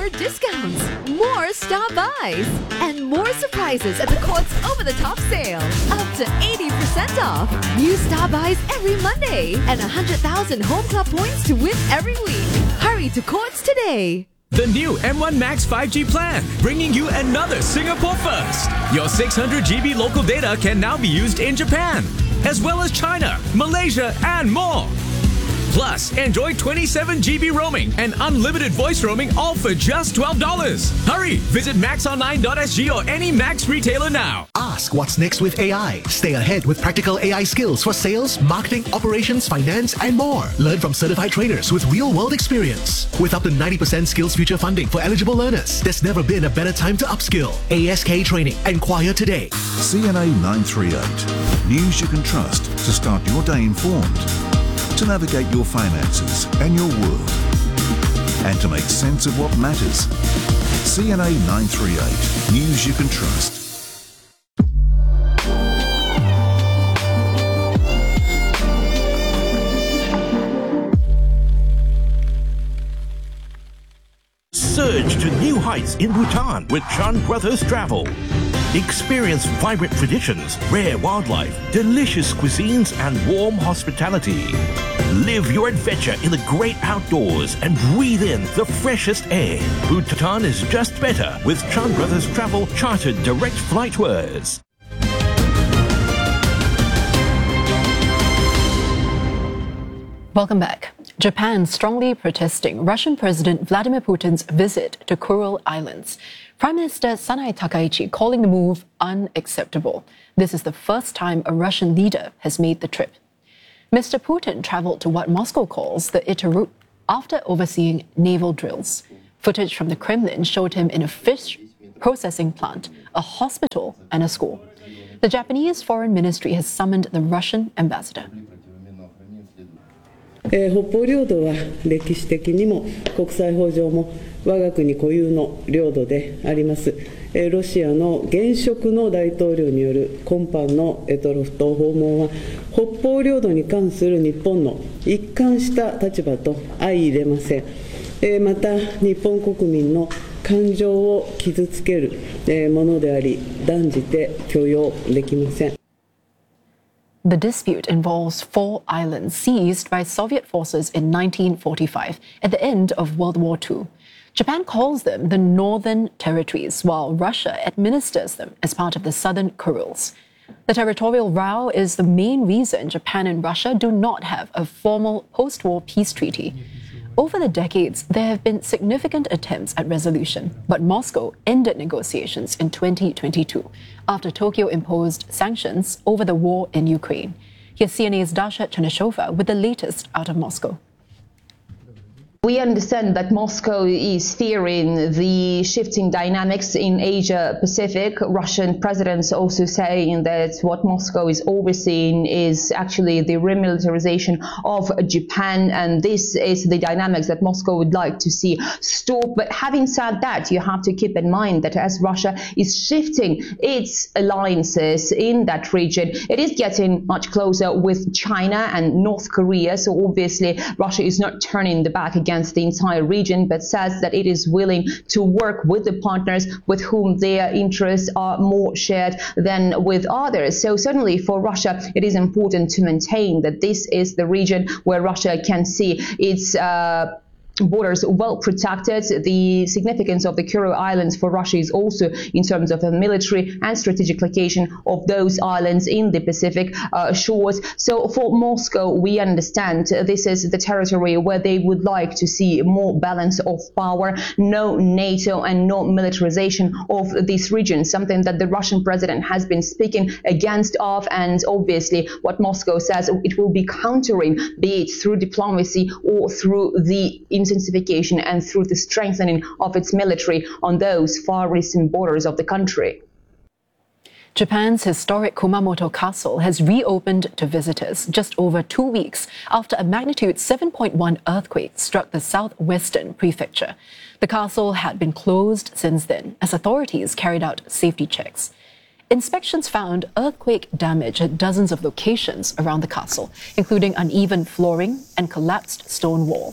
more discounts, more star buys, and more surprises at the Courts over-the-top sale. Up to 80% off. New star buys every Monday and 100,000 home club points to win every week. Hurry to Courts today. The new M1 Max 5G plan, bringing you another Singapore first. Your 600 GB local data can now be used in Japan, as well as China, Malaysia, and more. Plus, enjoy 27 GB roaming and unlimited voice roaming, all for just $12. Hurry! Visit maxonline.sg or any Max retailer now. Ask what's next with AI. Stay ahead with practical AI skills for sales, marketing, operations, finance, and more. Learn from certified trainers with real-world experience. With up to 90% Skills Future funding for eligible learners, there's never been a better time to upskill. ASK Training. Enquire today. CNA 938. News you can trust to start your day informed, to navigate your finances and your world, and to make sense of what matters. CNA 938. News you can trust. Surge to new heights in Bhutan with Chan Brothers Travel. Experience vibrant traditions, rare wildlife, delicious cuisines, and warm hospitality. Live your adventure in the great outdoors and breathe in the freshest air. Bhutan is just better with Chan Brothers Travel chartered direct flight tours. Welcome back. Japan strongly protesting Russian President Vladimir Putin's visit to Kuril Islands. Prime Minister Sanae Takaichi calling the move unacceptable. This is the first time a Russian leader has made the trip. Mr. Putin travelled to what Moscow calls the Itter after overseeing naval drills. Footage from the Kremlin showed him in a fish processing plant, a hospital, and a school. The Japanese Foreign Ministry has summoned the Russian ambassador. 北方領土は歴史的にも国際法上も我が国固有の領土であります。ロシアの現職の大統領による今般の択捉島訪問は北方領土に関する日本の一貫した立場と相入れません。また日本国民の感情を傷つけるものであり断じて許容できません。 The dispute involves 4 islands seized by Soviet forces in 1945 at the end of World War II. Japan calls them the Northern Territories, while Russia administers them as part of the Southern Kurils. The territorial row is the main reason Japan and Russia do not have a formal post-war peace treaty. Over the decades, there have been significant attempts at resolution, but Moscow ended negotiations in 2022 after Tokyo imposed sanctions over the war in Ukraine. Here's CNA's Dasha Chanashova with the latest out of Moscow. We understand that Moscow is fearing the shifting dynamics in Asia-Pacific. Russian presidents also saying that what Moscow is overseeing is actually the remilitarization of Japan, and this is the dynamics that Moscow would like to see stop. But having said that, you have to keep in mind that as Russia is shifting its alliances in that region, it is getting much closer with China and North Korea. So obviously, Russia is not turning the back against the entire region, but says that it is willing to work with the partners with whom their interests are more shared than with others. So certainly for Russia, it is important to maintain that this is the region where Russia can see its borders well protected. The significance of the Kuril Islands for Russia is also in terms of a military and strategic location of those islands in the Pacific shores. So for Moscow, we understand this is the territory where they would like to see more balance of power, no NATO and no militarization of this region, something that the Russian president has been speaking against of, and obviously what Moscow says it will be countering, be it through diplomacy or through the intensification and through the strengthening of its military on those far eastern borders of the country. Japan's historic Kumamoto Castle has reopened to visitors just over 2 weeks after a magnitude 7.1 earthquake struck the southwestern prefecture. The castle had been closed since then as authorities carried out safety checks. Inspections found earthquake damage at dozens of locations around the castle, including uneven flooring and collapsed stone walls.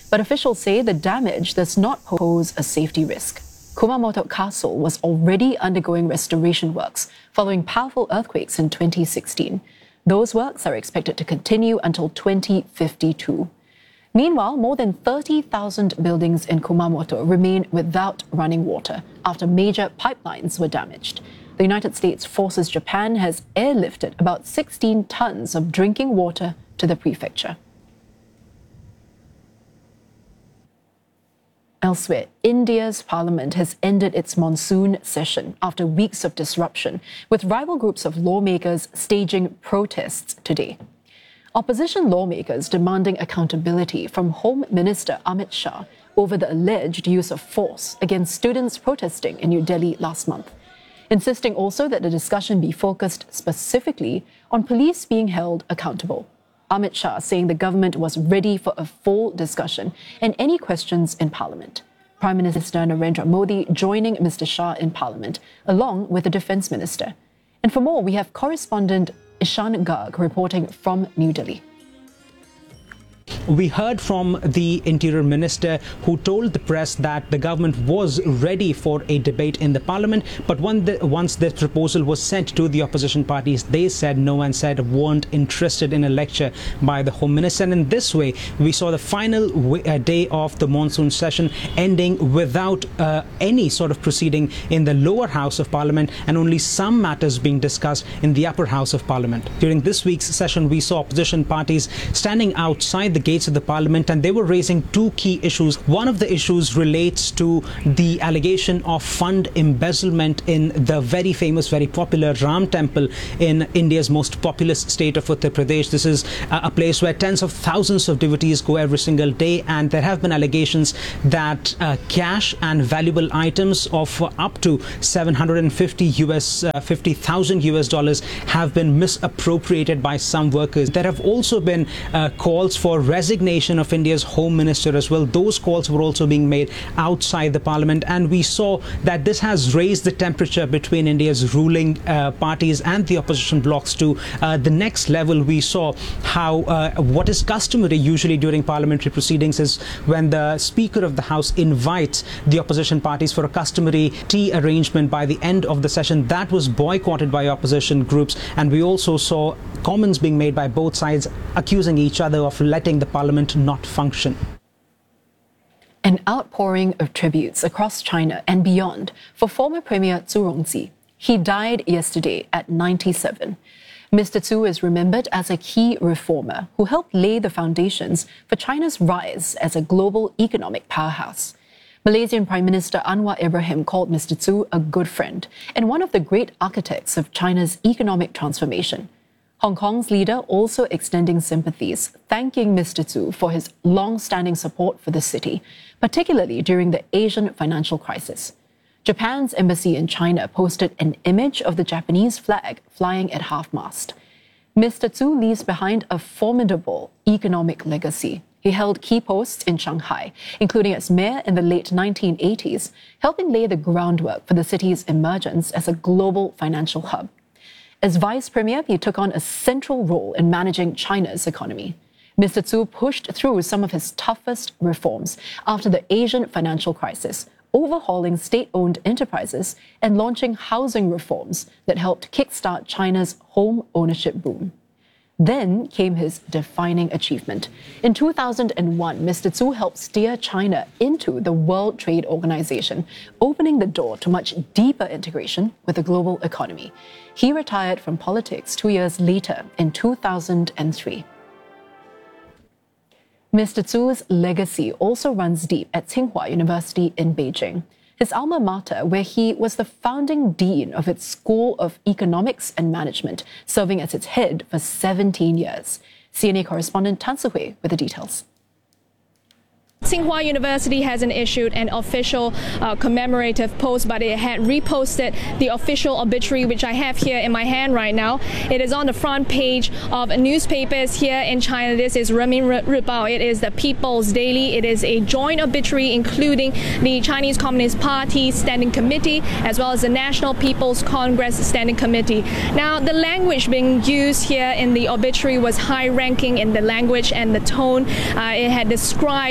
But officials say the damage does not pose a safety risk. Kumamoto Castle was already undergoing restoration works following powerful earthquakes in 2016. Those works are expected to continue until 2052. Meanwhile, more than 30,000 buildings in Kumamoto remain without running water after major pipelines were damaged. The United States forces Japan has airlifted about 16 tons of drinking water to the prefecture. Elsewhere, India's parliament has ended its monsoon session after weeks of disruption, with rival groups of lawmakers staging protests today. Opposition lawmakers demanding accountability from Home Minister Amit Shah over the alleged use of force against students protesting in New Delhi last month, insisting also that the discussion be focused specifically on police being held accountable. Amit Shah saying the government was ready for a full discussion and any questions in Parliament. Prime Minister Narendra Modi joining Mr. Shah in Parliament, along with the Defence Minister. And for more, we have correspondent Ishan Garg reporting from New Delhi. We heard from the Interior Minister, who told the press that the government was ready for a debate in the Parliament, but once the proposal was sent to the opposition parties, they said no and said weren't interested in a lecture by the Home Minister. And in this way, we saw the final day of the monsoon session ending without any sort of proceeding in the lower house of Parliament, and only some matters being discussed in the upper house of Parliament. During this week's session, we saw opposition parties standing outside the gates of the Parliament, and they were raising two key issues. One of the issues relates to the allegation of fund embezzlement in the very famous, very popular Ram Temple in India's most populous state of Uttar Pradesh. This is a place where tens of thousands of devotees go every single day, and there have been allegations that cash and valuable items of up to $50,000 have been misappropriated by some workers. There have also been calls for resignation of India's Home Minister as well. Those calls were also being made outside the Parliament, and we saw that this has raised the temperature between India's ruling parties and the opposition blocs to the next level. We saw how what is customary usually during parliamentary proceedings is when the Speaker of the House invites the opposition parties for a customary tea arrangement by the end of the session. That was boycotted by opposition groups, and we also saw comments being made by both sides accusing each other of letting the Parliament not function. An outpouring of tributes across China and beyond for former Premier Zhu Rongji. He died yesterday at 97. Mr. Zhu is remembered as a key reformer who helped lay the foundations for China's rise as a global economic powerhouse. Malaysian Prime Minister Anwar Ibrahim called Mr. Zhu a good friend and one of the great architects of China's economic transformation. Hong Kong's leader also extending sympathies, thanking Mr. Zhu for his long-standing support for the city, particularly during the Asian financial crisis. Japan's embassy in China posted an image of the Japanese flag flying at half-mast. Mr. Zhu leaves behind a formidable economic legacy. He held key posts in Shanghai, including as mayor in the late 1980s, helping lay the groundwork for the city's emergence as a global financial hub. As vice premier, he took on a central role in managing China's economy. Mr. Zhu pushed through some of his toughest reforms after the Asian financial crisis, overhauling state-owned enterprises and launching housing reforms that helped kickstart China's home ownership boom. Then came his defining achievement. In 2001, Mr. Zhu helped steer China into the World Trade Organization, opening the door to much deeper integration with the global economy. He retired from politics 2 years later in 2003. Mr. Zhu's legacy also runs deep at Tsinghua University in Beijing, his alma mater, where he was the founding dean of its School of Economics and Management, serving as its head for 17 years. CNA correspondent Tan Su-hui with the details. Tsinghua University hasn't issued an official commemorative post, but it had reposted the official obituary, which I have here in my hand right now. It is on the front page of newspapers here in China. This is Renmin Ribao. It is the People's Daily. It is a joint obituary including the Chinese Communist Party Standing Committee as well as the National People's Congress Standing Committee. Now, the language being used here in the obituary was high-ranking in the language and the tone. It had described Mr.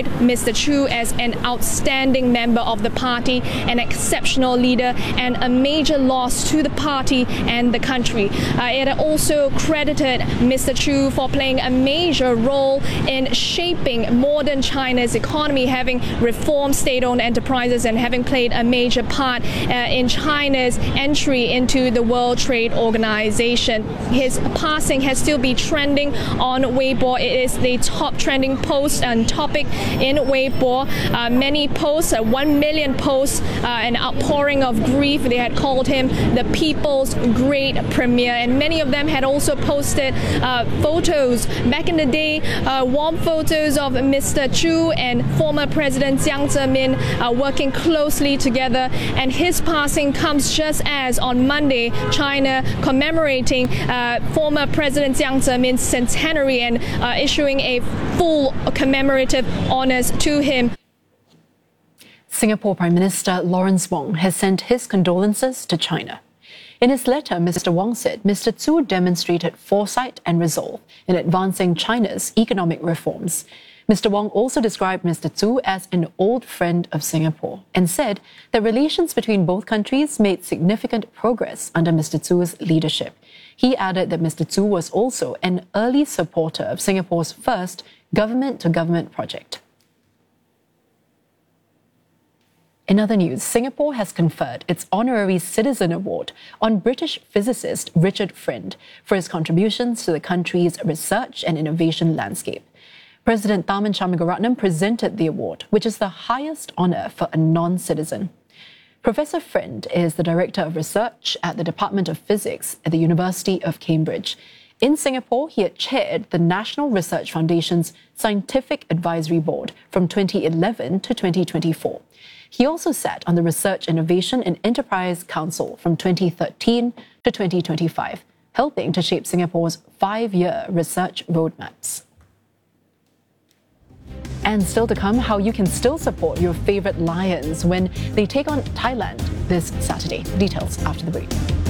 Mr. Chu as an outstanding member of the party, an exceptional leader, and a major loss to the party and the country. It also credited Mr. Chu for playing a major role in shaping modern China's economy, having reformed state-owned enterprises and having played a major part in China's entry into the World Trade Organization. His passing has still been trending on Weibo. It is the top trending post and topic in Weibo. Many posts, 1 million posts, an outpouring of grief. They had called him the people's great premier, and many of them had also posted photos back in the day, warm photos of Mr. Chu and former President Jiang Zemin working closely together. And his passing comes just as on Monday, China commemorating former President Jiang Zemin's centenary and issuing a full commemorative honors to him. Singapore Prime Minister Lawrence Wong has sent his condolences to China. In his letter, Mr. Wong said Mr. Tzu demonstrated foresight and resolve in advancing China's economic reforms. Mr. Wong also described Mr. Tzu as an old friend of Singapore and said that relations between both countries made significant progress under Mr. Tzu's leadership. He added that Mr. Tzu was also an early supporter of Singapore's first government-to-government project. In other news, Singapore has conferred its Honorary Citizen Award on British physicist Richard Friend for his contributions to the country's research and innovation landscape. President Tharman Shanmugaratnam presented the award, which is the highest honour for a non-citizen. Professor Friend is the Director of Research at the Department of Physics at the University of Cambridge. In Singapore, he had chaired the National Research Foundation's Scientific Advisory Board from 2011 to 2024. He also sat on the Research, Innovation and Enterprise Council from 2013 to 2025, helping to shape Singapore's 5-year research roadmaps. And still to come, how you can still support your favourite Lions when they take on Thailand this Saturday. Details after the break.